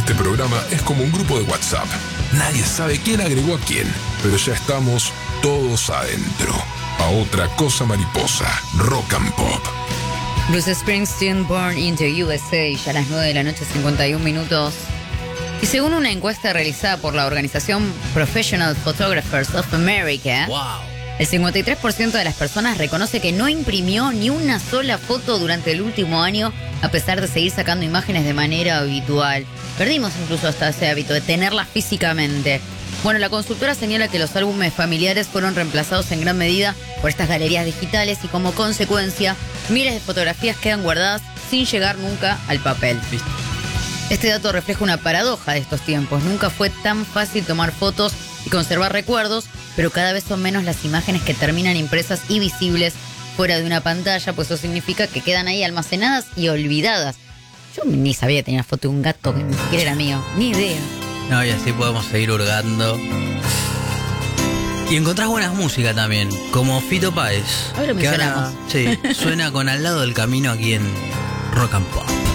Este programa es como un grupo de WhatsApp. Nadie sabe quién agregó a quién, pero ya estamos todos adentro. A otra cosa mariposa, Rock and Pop. Bruce Springsteen, Born into USA, ya a las 9 de la noche, 51 minutos. Y según una encuesta realizada por la organización Professional Photographers of America, el 53% de las personas reconoce que no imprimió ni una sola foto durante el último año, a pesar de seguir sacando imágenes de manera habitual. Perdimos incluso hasta ese hábito de tenerlas físicamente. Bueno, la consultora señala que los álbumes familiares fueron reemplazados en gran medida por estas galerías digitales y como consecuencia, miles de fotografías quedan guardadas sin llegar nunca al papel. Este dato refleja una paradoja de estos tiempos. Nunca fue tan fácil tomar fotos y conservar recuerdos, pero cada vez son menos las imágenes que terminan impresas y visibles fuera de una pantalla, pues eso significa que quedan ahí almacenadas y olvidadas. Yo ni sabía que tenía foto de un gato que ni siquiera era mío, ni idea. No, y así podemos seguir hurgando. Y encontrás buenas músicas también, como Fito Páez. Ahora lo que mencionamos. ahora, sí, suena con Al lado del camino aquí en Rock and Pop.